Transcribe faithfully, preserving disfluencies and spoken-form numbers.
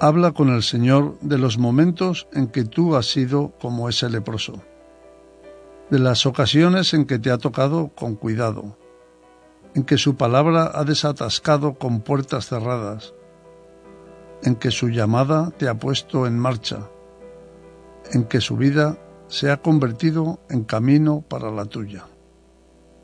Habla con el Señor de los momentos en que tú has sido como ese leproso, de las ocasiones en que te ha tocado con cuidado, en que su palabra ha desatascado con puertas cerradas, en que su llamada te ha puesto en marcha, en que su vida se ha convertido en camino para la tuya.